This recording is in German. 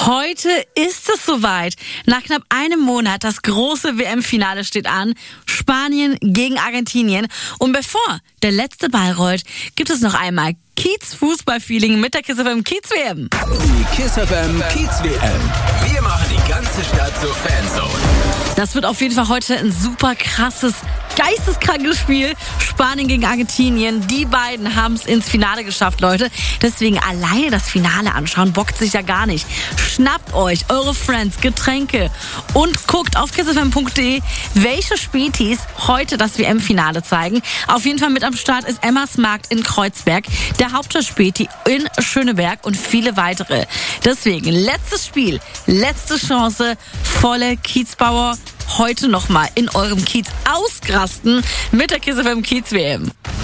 Heute ist es soweit. Nach knapp einem Monat das große WM-Finale steht an. Spanien gegen Argentinien. Und bevor der letzte Ball rollt, gibt es noch einmal Kiez-Fußball-Feeling mit der Kiss FM Kiez-WM. Die Kiss FM Kiez-WM. Wir machen die ganze Stadt zur Fanzone. Das wird auf jeden Fall heute ein super krasses, geisteskrankes Spiel. Spanien gegen Argentinien. Die beiden haben es ins Finale geschafft, Leute. Deswegen alleine das Finale anschauen, bockt sich ja gar nicht. Schnappt euch eure Friends, Getränke und guckt auf kissfm.de, welche Spätis heute das WM-Finale zeigen. Auf jeden Fall mit am Start ist Emmersmarkt in Kreuzberg, der Hauptstadtspäti in Schöneberg und viele weitere. Deswegen letztes Spiel, letzte Chance, volle Kiezbauer. Heute nochmal in eurem Kiez ausrasten mit der Kiss FM Kiez WM.